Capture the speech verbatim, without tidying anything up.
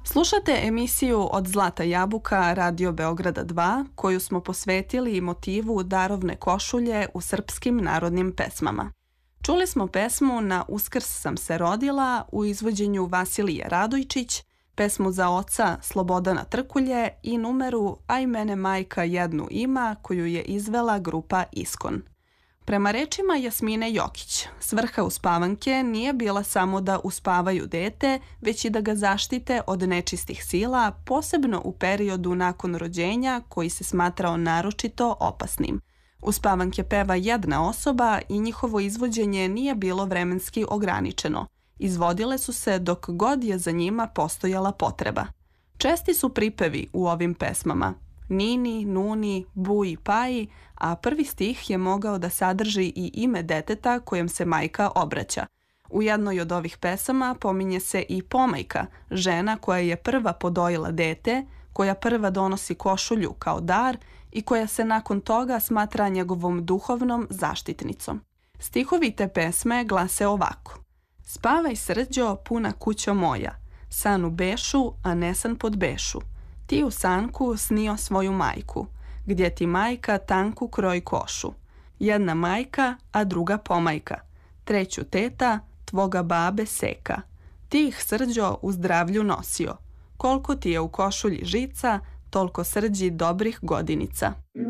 Slušate emisiju Od zlata jabuka Radio Beograda dva, koju smo posvetili motivu darovne košulje u srpskim narodnim pesmama. Čuli smo pesmu Na Uskrs sam se rodila u izvođenju Vasilije Radojčić, pesmu za oca Slobodana Trkulje i numeru Aj mene majka jednu ima koju je izvela grupa Iskon. Prema rečima Jasmine Jokić, svrha uspavanke nije bila samo da uspavaju dete, već i da ga zaštite od nečistih sila, posebno u periodu nakon rođenja koji se smatrao naročito opasnim. Uspavanke peva jedna osoba i njihovo izvođenje nije bilo vremenski ograničeno. Izvodile su se dok god je za njima postojala potreba. Česti su pripevi u ovim pesmama. Nini, Nuni, Buji, Paji, a prvi stih je mogao da sadrži i ime deteta kojem se majka obraća. U jednoj od ovih pesama pominje se i pomajka, žena koja je prva podojila dete, koja prva donosi košulju kao dar i koja se nakon toga smatra njegovom duhovnom zaštitnicom. Stihovi te pesme glase ovako. Spavaj srđo, puna kućo moja, san u bešu, a ne san pod bešu. Ti u sanku snio svoju majku, gdje ti majka tanku kroj košu. Jedna majka, a druga pomajka. Treću teta, tvoga babe seka. Ti ih srđo u zdravlju nosio. Koliko ti je u košulji žica, toliko srđi dobrih godinica.